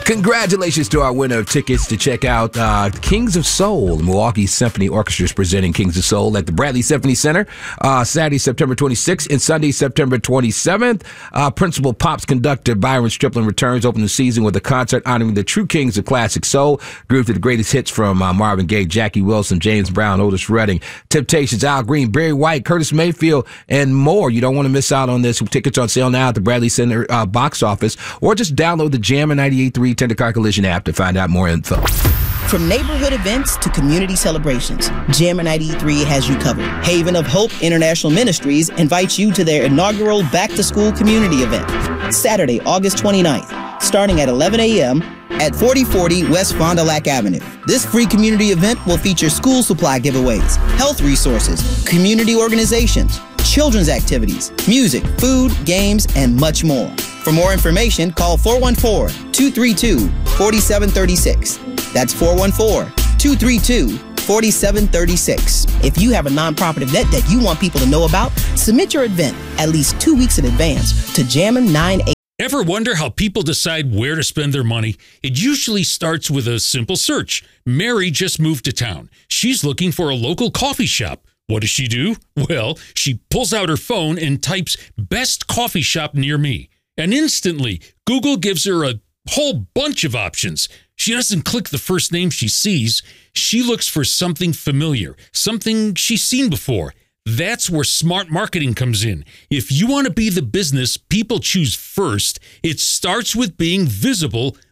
Congratulations to our winner of tickets to check out Kings of Soul. Milwaukee Symphony Orchestra is presenting Kings of Soul at the Bradley Symphony Center Saturday, September 26th and Sunday, September 27th. Principal Pops conductor Byron Striplin returns, opening the season with a concert honoring the true kings of classic soul. Groups of the greatest hits from Marvin Gaye, Jackie Wilson, James Brown, Otis Redding, Temptations, Al Green, Barry White, Curtis Mayfield, and more. You don't want to miss out on this. Tickets on sale now at the Bradley Center box office, or just download the Jammer 98.3 Tendercar Collision app to find out more info. From neighborhood events to community celebrations, Jammer 93 has you covered. Haven of Hope International Ministries invites you to their inaugural Back to School community event, Saturday, August 29th, starting at 11 a.m. at 4040 West Fond du Lac Avenue. This free community event will feature school supply giveaways, health resources, community organizations, children's activities, music, food, games, and much more. For more information, call 414-232-4736. That's 414-232-4736. If you have a nonprofit event that you want people to know about, submit your event at least 2 weeks in advance to Jammin' 98. Ever wonder how people decide where to spend their money? It usually starts with a simple search. Mary just moved to town. She's looking for a local coffee shop. What does she do? Well, she pulls out her phone and types "best coffee shop near me." And instantly, Google gives her a whole bunch of options. She doesn't click the first name she sees. She looks for something familiar, something she's seen before. That's where smart marketing comes in. If you want to be the business people choose first, it starts with being visible